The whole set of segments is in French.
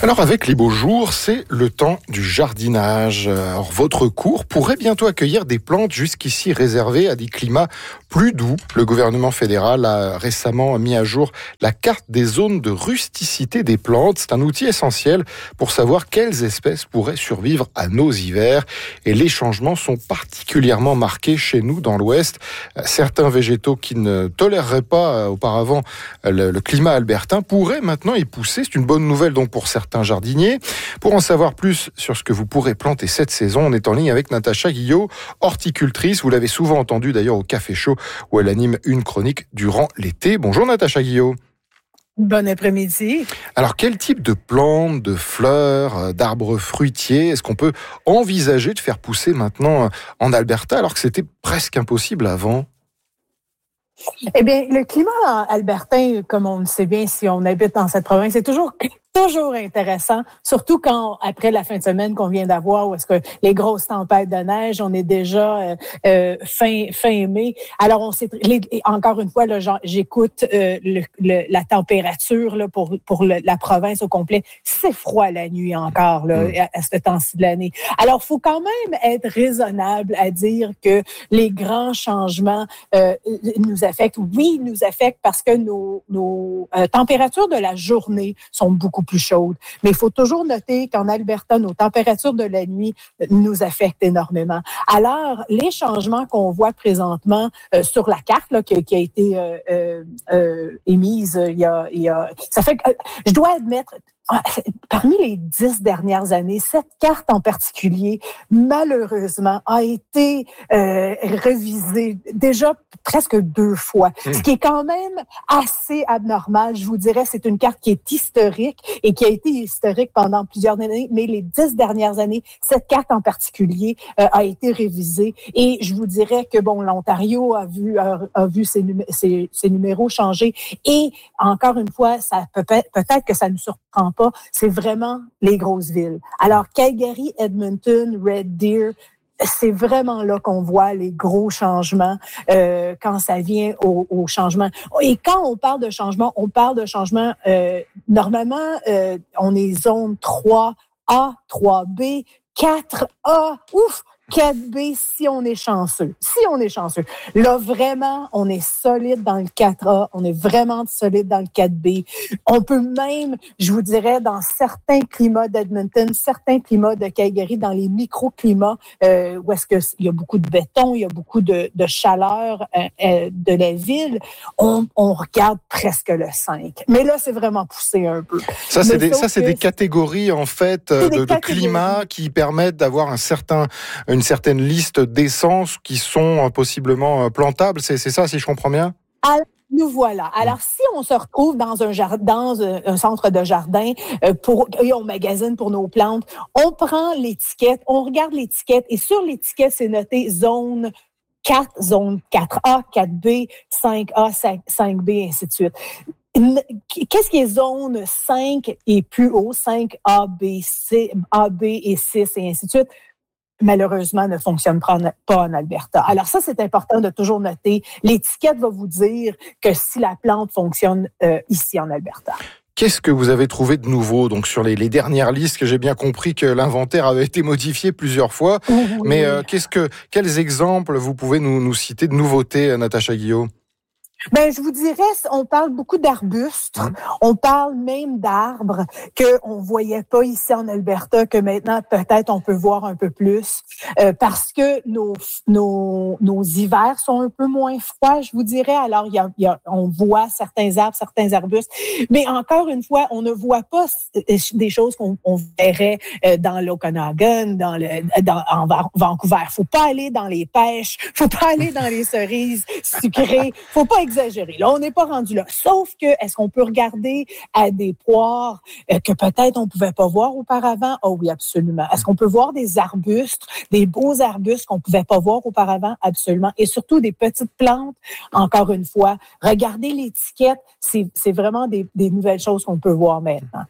Alors avec les beaux jours, c'est le temps du jardinage. Alors votre cours pourrait bientôt accueillir des plantes jusqu'ici réservées à des climats plus doux. Le gouvernement fédéral a récemment mis à jour la carte des zones de rusticité des plantes. C'est un outil essentiel pour savoir quelles espèces pourraient survivre à nos hivers. Et les changements sont particulièrement marqués chez nous dans l'Ouest. Certains végétaux qui ne toléreraient pas auparavant le climat albertain pourraient maintenant y pousser. C'est une bonne nouvelle donc pour certains jardiniers. Pour en savoir plus sur ce que vous pourrez planter cette saison, on est en ligne avec Natacha Guillot, horticultrice. Vous l'avez souvent entendu d'ailleurs au Café Chaud où elle anime une chronique durant l'été. Bonjour Natacha Guillot. Bon après-midi. Alors quel type de plantes, de fleurs, d'arbres fruitiers est-ce qu'on peut envisager de faire pousser maintenant en Alberta alors que c'était presque impossible avant ? Eh bien, le climat albertain, comme on le sait bien si on habite dans cette province, c'est toujours intéressant, surtout quand, après la fin de semaine qu'on vient d'avoir, où est-ce que les grosses tempêtes de neige, on est déjà fin mai. Alors, encore une fois, là, j'écoute la température là, pour la province au complet. C'est froid la nuit encore là, à ce temps-ci de l'année. Alors, faut quand même être raisonnable à dire que les grands changements nous affectent. Oui, ils nous affectent parce que nos températures de la journée sont beaucoup plus chaudes. Mais il faut toujours noter qu'en Alberta, nos températures de la nuit nous affectent énormément. Alors, les changements qu'on voit présentement sur la carte là, qui a été émise ça fait que je dois admettre, parmi les 10 dernières années, cette carte en particulier, malheureusement, a été révisée déjà presque 2 fois, ce qui est quand même assez abnormal. Je vous dirais, c'est une carte qui est historique et qui a été historique pendant plusieurs années, mais les 10 dernières années, cette carte en particulier a été révisée. Et je vous dirais que, l'Ontario a vu ses numéros changer. Et encore une fois, ça peut-être que ça ne surprend pas, c'est vraiment les grosses villes. Alors, Calgary, Edmonton, Red Deer, c'est vraiment là qu'on voit les gros changements quand ça vient au changement. Et quand on parle de changement, normalement, on est zone 3A, 3B, 4A, 4B si on est chanceux. Là, vraiment, on est solide dans le 4A, on est vraiment solide dans le 4B. On peut même, je vous dirais, dans certains climats d'Edmonton, certains climats de Calgary, dans les microclimats, où est-ce qu'il y a beaucoup de béton, il y a beaucoup de chaleur de la ville, on regarde presque le 5. Mais là, c'est vraiment poussé un peu. Ça, c'est des catégories, en fait, de climat qui permettent d'avoir une certaine liste d'essences qui sont possiblement plantables. C'est ça, si je comprends bien? Alors, nous voilà. Alors, si on se retrouve dans un centre de jardin et on magasine pour nos plantes, on prend l'étiquette, on regarde l'étiquette et sur l'étiquette, c'est noté zone 4, zone 4A, 4B, 5A, 5B, ainsi de suite. Qu'est-ce qui est zone 5 et plus haut, 5A, B, C, A, B et 6 et ainsi de suite? Malheureusement, ne fonctionne pas en Alberta. Alors ça, c'est important de toujours noter. L'étiquette va vous dire que si la plante fonctionne ici en Alberta. Qu'est-ce que vous avez trouvé de nouveau donc sur les dernières listes, que j'ai bien compris que l'inventaire avait été modifié plusieurs fois. Oui. Mais quels exemples vous pouvez nous citer de nouveautés, Natacha Guillot? Je vous dirais, on parle beaucoup d'arbustes, on parle même d'arbres qu'on voyait pas ici en Alberta, que maintenant peut-être on peut voir un peu plus, parce que nos hivers sont un peu moins froids, je vous dirais. Alors on voit certains arbres, certains arbustes, mais encore une fois, on ne voit pas des choses qu'on verrait dans l'Okanagan, en Vancouver. Faut pas aller dans les pêches, faut pas aller dans les cerises sucrées, faut pas exagérer. Là, on n'est pas rendu là. Sauf que, est-ce qu'on peut regarder à des poires que peut-être on pouvait pas voir auparavant? Oh oui, absolument. Est-ce qu'on peut voir des arbustes, des beaux arbustes qu'on pouvait pas voir auparavant? Absolument. Et surtout des petites plantes. Encore une fois, regardez l'étiquette. C'est vraiment des nouvelles choses qu'on peut voir maintenant.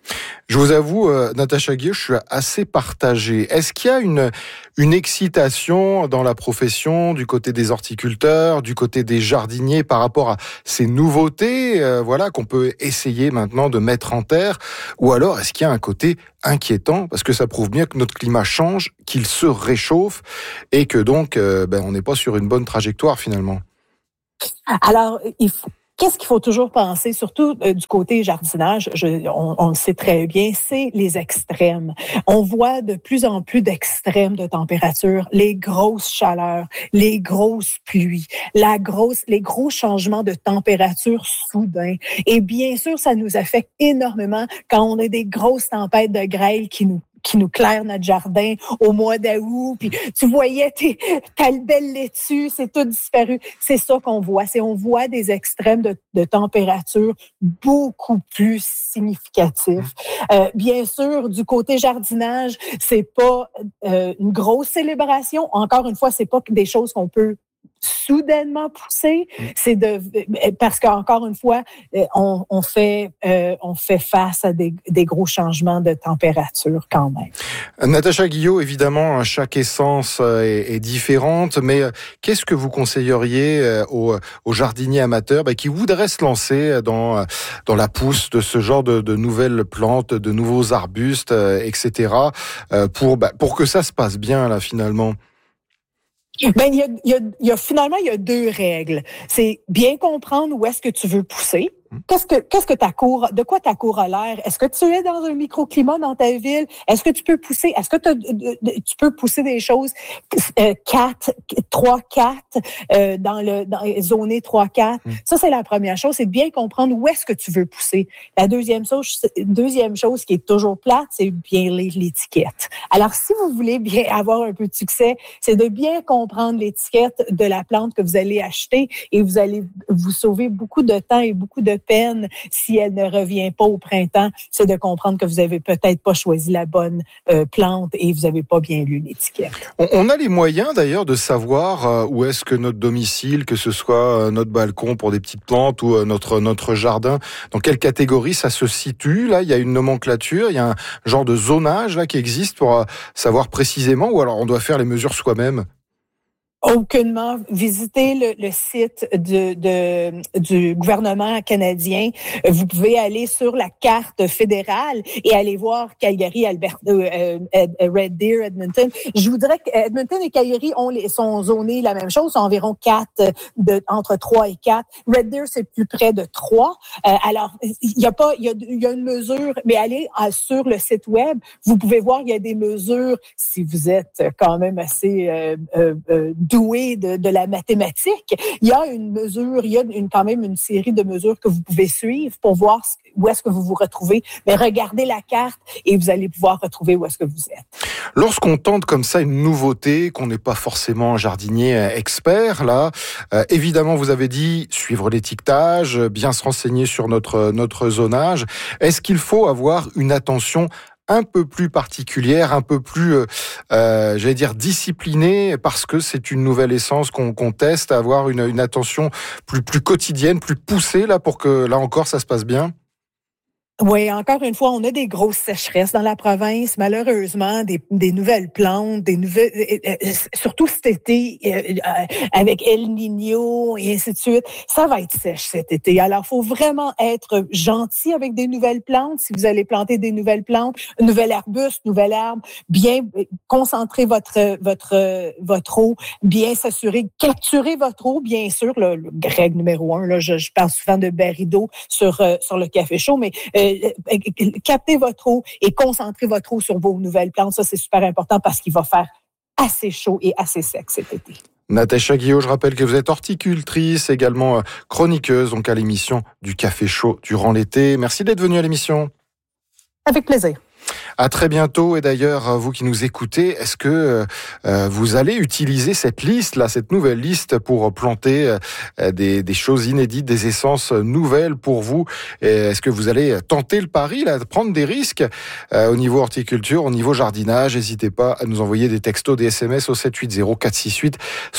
Je vous avoue, Natacha Guillot, je suis assez partagé. Est-ce qu'il y a une excitation dans la profession, du côté des horticulteurs, du côté des jardiniers par rapport à ces nouveautés, qu'on peut essayer maintenant de mettre en terre? Ou alors, est-ce qu'il y a un côté inquiétant? Parce que ça prouve bien que notre climat change, qu'il se réchauffe et que donc, on n'est pas sur une bonne trajectoire finalement. Alors, qu'est-ce qu'il faut toujours penser, surtout du côté jardinage, on le sait très bien, c'est les extrêmes. On voit de plus en plus d'extrêmes de température, les grosses chaleurs, les grosses pluies, les gros changements de température soudains. Et bien sûr, ça nous affecte énormément quand on a des grosses tempêtes de grêle qui nous claire notre jardin au mois d'août, puis tu voyais ta belle laitue, c'est tout disparu. C'est ça qu'on voit. On voit des extrêmes de température beaucoup plus significatifs. Bien sûr, du côté jardinage, c'est pas une grosse célébration. Encore une fois, c'est pas des choses qu'on peut soudainement pousser, parce qu'encore une fois, on fait face à des gros changements de température quand même. Natacha Guillot, évidemment, chaque essence est différente, mais qu'est-ce que vous conseilleriez aux jardiniers amateurs qui voudraient se lancer dans la pousse de ce genre de nouvelles plantes, de nouveaux arbustes, etc., pour que ça se passe bien là finalement? Finalement, il y a deux règles. C'est bien comprendre où est-ce que tu veux pousser. De quoi ta cour a l'air? Est-ce que tu es dans un microclimat dans ta ville? Est-ce que tu peux pousser? Est-ce que tu peux pousser des choses 3-4 dans zoné 3-4? Ça, c'est la première chose. C'est de bien comprendre où est-ce que tu veux pousser. La deuxième chose qui est toujours plate, c'est bien lire l'étiquette. Alors, si vous voulez bien avoir un peu de succès, c'est de bien comprendre l'étiquette de la plante que vous allez acheter et vous allez vous sauver beaucoup de temps et beaucoup de peine si elle ne revient pas au printemps. C'est de comprendre que vous avez peut-être pas choisi la bonne plante et vous n'avez pas bien lu l'étiquette. On a les moyens d'ailleurs de savoir où est-ce que notre domicile, que ce soit notre balcon pour des petites plantes ou notre jardin, dans quelle catégorie ça se situe. Là, il y a une nomenclature, il y a un genre de zonage là qui existe pour savoir précisément, ou alors on doit faire les mesures soi-même? Aucunement. Visitez le site du gouvernement canadien. Vous pouvez aller sur la carte fédérale et aller voir Calgary, Red Deer, Edmonton. Je voudrais que Edmonton et Calgary sont zonés la même chose, environ 4, entre 3 et 4. Red Deer, c'est plus près de 3. Alors, il y a une mesure, mais allez sur le site web, vous pouvez voir, il y a des mesures, si vous êtes quand même assez doué de la mathématique, il y a une mesure, quand même une série de mesures que vous pouvez suivre pour voir où est-ce que vous vous retrouvez. Mais regardez la carte et vous allez pouvoir retrouver où est-ce que vous êtes. Lorsqu'on tente comme ça une nouveauté, qu'on n'est pas forcément un jardinier expert, là, évidemment, vous avez dit suivre l'étiquetage, bien se renseigner sur notre zonage. Est-ce qu'il faut avoir une attention un peu plus particulière, un peu plus, disciplinée, parce que c'est une nouvelle essence qu'on teste, avoir une attention plus quotidienne, plus poussée, là, pour que, là encore, ça se passe bien? Oui, encore une fois, on a des grosses sécheresses dans la province. Malheureusement, des nouvelles plantes, surtout cet été, avec El Niño et ainsi de suite, ça va être sèche cet été. Alors, il faut vraiment être gentil avec des nouvelles plantes. Si vous allez planter des nouvelles plantes, un nouvel arbuste, nouvelle arbre, bien concentrer votre eau, bien s'assurer, capturer votre eau, bien sûr, le règle numéro 1, là, je parle souvent de baril d'eau sur le café chaud, mais captez votre eau et concentrez votre eau sur vos nouvelles plantes. Ça, c'est super important parce qu'il va faire assez chaud et assez sec cet été. Natacha Guillot, je rappelle que vous êtes horticultrice, également chroniqueuse donc à l'émission du Café Chaud durant l'été. Merci d'être venue à l'émission. Avec plaisir. À très bientôt. Et d'ailleurs, vous qui nous écoutez, est-ce que vous allez utiliser cette liste, cette nouvelle liste pour planter des choses inédites, des essences nouvelles pour vous? Et est-ce que vous allez tenter le pari, prendre des risques au niveau horticulture, au niveau jardinage? N'hésitez pas à nous envoyer des textos, des SMS au 780 468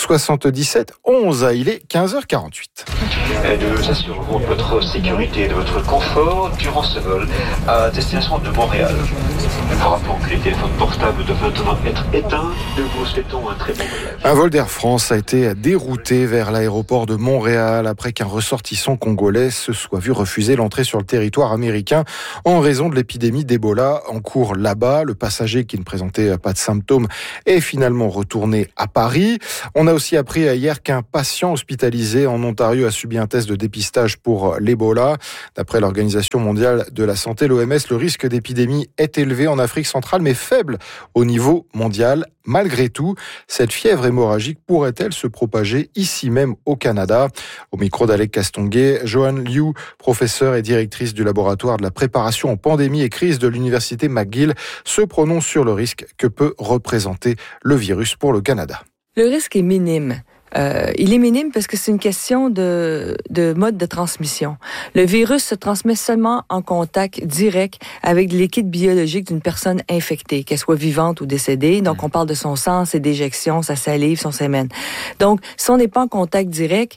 77 11. Il est 15h48. Nous assurerons de votre sécurité et de votre confort durant ce vol à destination de Montréal. Nous vous rappelons que les téléphones portables doivent maintenant être éteints. Nous vous souhaitons un très bon voyage. Un vol d'Air France a été dérouté vers l'aéroport de Montréal après qu'un ressortissant congolais se soit vu refuser l'entrée sur le territoire américain en raison de l'épidémie d'Ebola en cours là-bas. Le passager qui ne présentait pas de symptômes est finalement retourné à Paris. On a aussi appris hier qu'un patient hospitalisé en Ontario a subi un test de dépistage pour l'Ebola. D'après l'Organisation mondiale de la santé, l'OMS, le risque d'épidémie est élevé en Afrique centrale, mais faible au niveau mondial. Malgré tout, cette fièvre hémorragique pourrait-elle se propager ici même au Canada? Au micro d'Alec Castonguay, Joanne Liu, professeure et directrice du laboratoire de la préparation en pandémie et crise de l'université McGill, se prononce sur le risque que peut représenter le virus pour le Canada. Le risque est minime. Il est minime parce que c'est une question de mode de transmission. Le virus se transmet seulement en contact direct avec de liquide biologique d'une personne infectée, qu'elle soit vivante ou décédée. Donc, on parle de son sang, ses déjections, sa salive, son sémen. Donc, si on n'est pas en contact direct,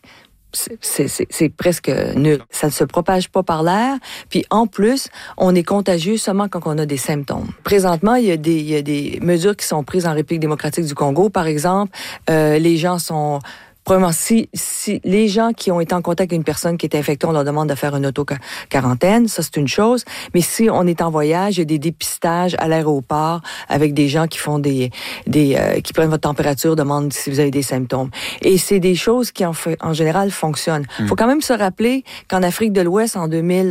c'est presque nul. Ça ne se propage pas par l'air. Puis en plus, on est contagieux seulement quand on a des symptômes. Présentement, il y a des mesures qui sont prises en République démocratique du Congo. Par exemple, les gens sont... Premièrement, si les gens qui ont été en contact avec une personne qui est infectée, on leur demande de faire une auto-quarantaine, ça c'est une chose. Mais si on est en voyage, il y a des dépistages à l'aéroport avec des gens qui font qui prennent votre température, demandent si vous avez des symptômes. Et c'est des choses qui en général fonctionnent. Faut quand même se rappeler qu'en Afrique de l'Ouest, en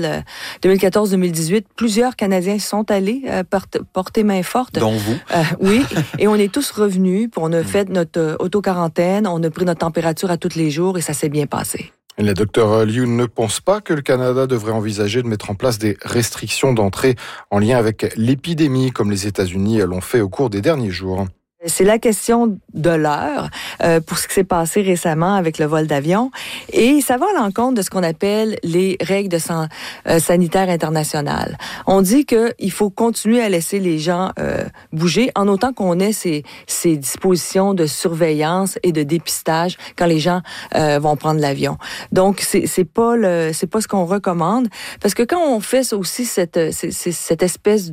2014-2018, plusieurs Canadiens sont allés porter main forte. Dont vous. Oui, et on est tous revenus, puis on a fait notre auto-quarantaine, on a pris notre température à tous les jours et ça s'est bien passé. Le docteur Liu ne pense pas que le Canada devrait envisager de mettre en place des restrictions d'entrée en lien avec l'épidémie, comme les États-Unis l'ont fait au cours des derniers jours. C'est la question de l'heure pour ce qui s'est passé récemment avec le vol d'avion. Et ça va à l'encontre de ce qu'on appelle les règles sanitaires internationales. On dit qu'il faut continuer à laisser les gens bouger en autant qu'on ait ces dispositions de surveillance et de dépistage quand les gens vont prendre l'avion. Donc, c'est pas ce qu'on recommande. Parce que quand on fait aussi cette espèce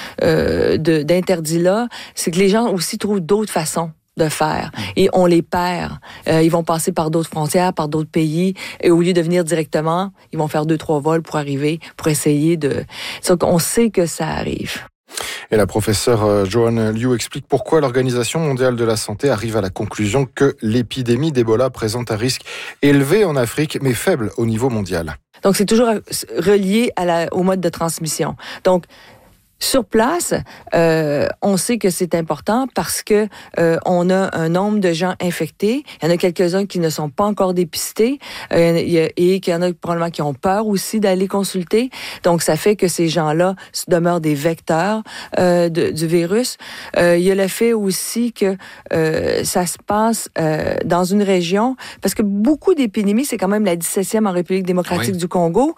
d'interdit-là, c'est que les gens aussi trouvent d'autres façons de faire. Et on les perd. Ils vont passer par d'autres frontières, par d'autres pays, et au lieu de venir directement, ils vont faire 2-3 vols pour arriver, pour essayer de... Donc, on sait que ça arrive. Et la professeure Joanne Liu explique pourquoi l'Organisation mondiale de la santé arrive à la conclusion que l'épidémie d'Ebola présente un risque élevé en Afrique, mais faible au niveau mondial. Donc, c'est toujours relié au mode de transmission. Donc, sur place, on sait que c'est important parce que on a un nombre de gens infectés. Il y en a quelques-uns qui ne sont pas encore dépistés et qu'il y en a probablement qui ont peur aussi d'aller consulter. Donc, ça fait que ces gens-là demeurent des vecteurs du virus. Il y a le fait aussi que ça se passe dans une région, parce que beaucoup d'épidémies, c'est quand même la 17e en République démocratique du Congo.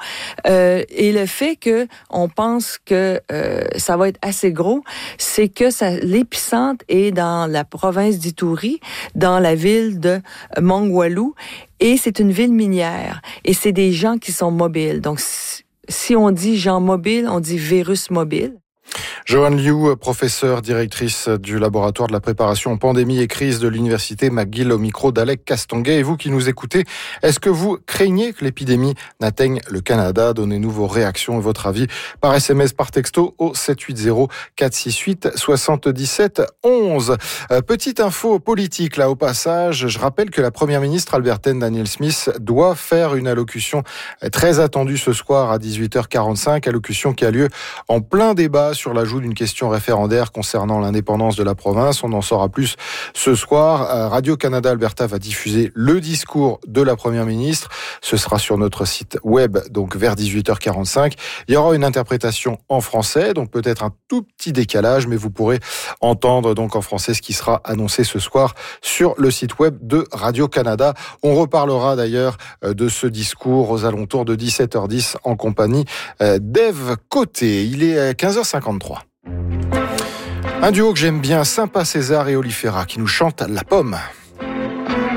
Et le fait que on pense que ça va être assez gros, c'est que l'épicentre est dans la province d'Ituri, dans la ville de Mongwalu, et c'est une ville minière. Et c'est des gens qui sont mobiles. Donc, si on dit gens mobiles, on dit virus mobile. Joanne Liu, professeure directrice du laboratoire de la préparation en pandémie et crise de l'université McGill au micro d'Alec Castonguay. Et vous qui nous écoutez, est-ce que vous craignez que l'épidémie n'atteigne le Canada? Donnez-nous vos réactions et votre avis par SMS, par texto au 780 468 77 11. Petite info politique là au passage. Je rappelle que la première ministre albertaine Danielle Smith doit faire une allocution très attendue ce soir à 18h45. Allocution qui a lieu en plein débat sur l'ajout d'une question référendaire concernant l'indépendance de la province. On en saura plus ce soir. Radio-Canada Alberta va diffuser le discours de la Première ministre. Ce sera sur notre site web, donc vers 18h45. Il y aura une interprétation en français, donc peut-être un tout petit décalage, mais vous pourrez entendre donc en français ce qui sera annoncé ce soir sur le site web de Radio-Canada. On reparlera d'ailleurs de ce discours aux alentours de 17h10 en compagnie d'Ève Côté. Il est 15h53. Un duo que j'aime bien, Sympa César et Olifera, qui nous chante La Pomme.